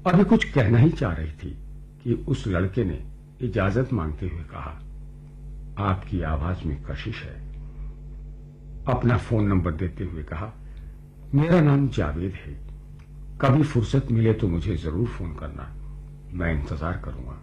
ابھی کچھ کہنا ہی چاہ رہی تھی کہ اس لڑکے نے اجازت مانگتے ہوئے کہا، آپ کی آواز میں کشش ہے۔ اپنا فون نمبر دیتے ہوئے کہا، میرا نام جاوید ہے، کبھی فرصت ملے تو مجھے ضرور فون کرنا، میں انتظار کروں گا۔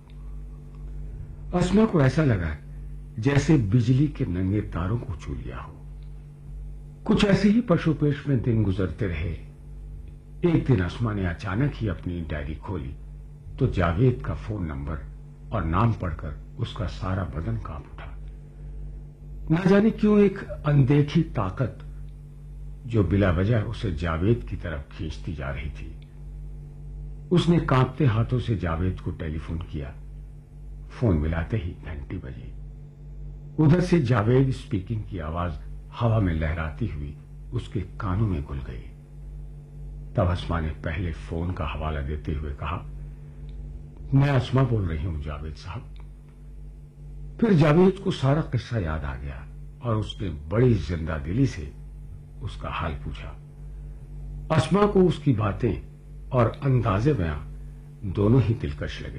اسما کو ایسا لگا جیسے بجلی کے ننگے تاروں کو چھو لیا ہو۔ کچھ ایسے ہی پشو پیش میں دن گزرتے رہے۔ ایک دن اسما نے اچانک ہی اپنی ڈائری کھولی تو جاوید کا فون نمبر اور نام پڑھ کر اس کا سارا بدن کانپ اٹھا۔ نہ جانے کیوں ایک اندیکھی طاقت جو بلا وجہ اسے جاوید کی طرف کھینچتی جا رہی تھی۔ اس نے کانپتے ہاتھوں سے جاوید کو ٹیلی فون کیا۔ فون ملاتے ہی گھنٹی بجی۔ ادھر سے جاوید اسپیکنگ کی آواز ہوا میں لہراتی ہوئی اس کے کانوں میں گھل گئی۔ تب اسما نے پہلے فون کا حوالہ دیتے ہوئے کہا، میں اسما بول رہی ہوں جاوید صاحب۔ پھر جاوید کو سارا قصہ یاد آ گیا اور اس نے بڑی زندہ دلی سے اس کا حال پوچھا۔ اسما کو اس کی باتیں اور انداز بیاں دونوں ہی دلکش لگے۔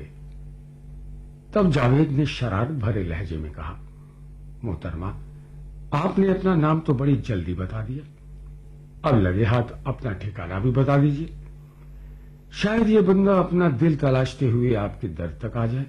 تب جاوید نے شرارت بھرے لہجے میں کہا، محترمہ، آپ نے اپنا نام تو بڑی جلدی بتا دیا، اب لگے ہاتھ اپنا ٹھکانہ بھی بتا دیجیے، شاید یہ بندہ اپنا دل تلاشتے ہوئے آپ کے در تک آ جائے۔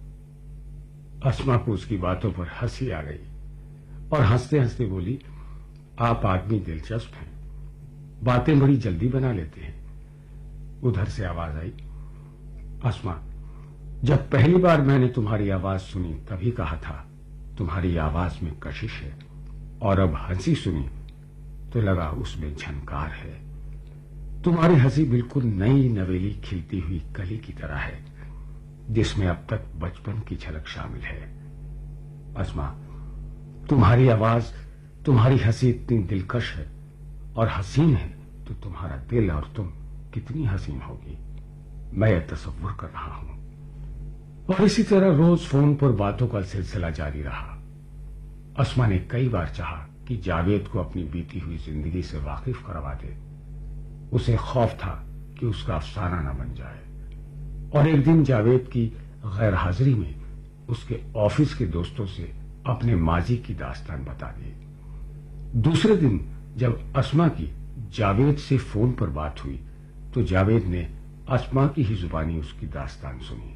اسما کو اس کی باتوں پر ہنسی آ گئی اور ہنستے ہنستے بولی، آپ آدمی دلچسپ ہیں، باتیں بڑی جلدی بنا لیتے ہیں۔ ادھر سے آواز آئی، اسما، جب پہلی بار میں نے تمہاری آواز سنی تبھی کہا تھا تمہاری آواز میں کشش ہے، اور اب ہنسی سنی تو لگا اس میں جھنکار ہے۔ تمہاری ہنسی بالکل نئی نویلی کھلتی ہوئی کلی کی طرح ہے جس میں اب تک بچپن کی جھلک شامل ہے۔ اسما، تمہاری آواز، تمہاری ہنسی اتنی دلکش ہے اور حسین ہے تو تمہارا دل اور تم کتنی حسین ہوگی، میں یہ تصور کر رہا ہوں۔ اور اسی طرح روز فون پر باتوں کا سلسلہ جاری رہا۔ اسما نے کئی بار چاہا کہ جاوید کو اپنی بیتی ہوئی زندگی سے واقف کروا دے۔ اسے خوف تھا کہ اس کا افسانہ نہ بن جائے، اور ایک دن جاوید کی غیر حاضری میں اس کے آفس کے دوستوں سے اپنے ماضی کی داستان بتا دی۔ دوسرے دن جب اسما کی جاوید سے فون پر بات ہوئی تو جاوید نے اسما کی ہی زبانی اس کی داستان سنی۔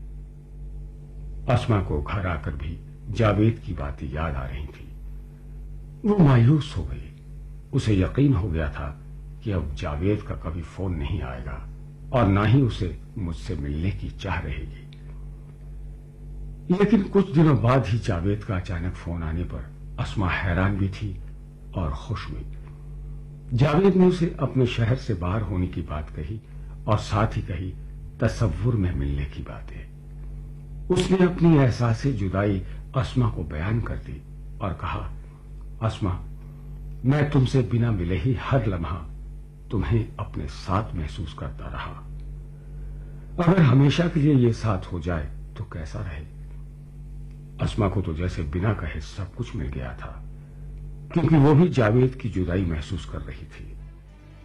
اسما کو گھر آ کر بھی جاوید کی باتیں یاد آ رہی تھی۔ وہ مایوس ہو گئی۔ اسے یقین ہو گیا تھا کہ اب جاوید کا کبھی فون نہیں آئے گا اور نہ ہی اسے مجھ سے ملنے کی چاہ رہے گی۔ لیکن کچھ دنوں بعد ہی جاوید کا اچانک فون آنے پر اسما حیران بھی تھی اور خوش بھی۔ جاوید نے اسے اپنے شہر سے باہر ہونے کی بات کہی اور ساتھ ہی کہی تصور میں ملنے کی باتیں۔ اس نے اپنی احساس جدائی اسما کو بیان کر دی اور کہا، اسما، میں تم سے بنا ملے ہی ہر لمحہ تمہیں اپنے ساتھ محسوس کرتا رہا۔ اگر ہمیشہ کے لیے یہ ساتھ ہو جائے تو کیسا رہے۔ اسما کو تو جیسے بنا کہے سب کچھ مل گیا تھا، کیونکہ وہ بھی جاوید کی جدائی محسوس کر رہی تھی۔